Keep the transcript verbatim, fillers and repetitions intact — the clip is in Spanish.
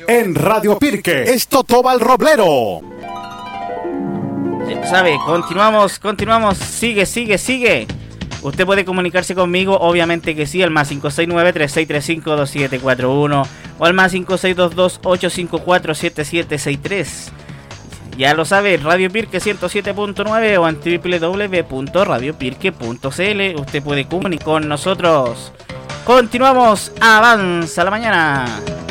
En Radio Pirque, es Totobal Roblero. Ya sabe, continuamos, continuamos, sigue, sigue, sigue. Usted puede comunicarse conmigo, obviamente que sí, al más cinco seis nueve, tres seis tres cinco, dos siete cuatro uno o al más cinco seis dos dos, ocho cinco cuatro, siete siete seis tres. Ya lo sabe, Radio Pirque ciento siete punto nueve o en doble u doble u doble u punto radio pirque punto c l. Usted puede comunicar con nosotros. Continuamos, avanza la mañana.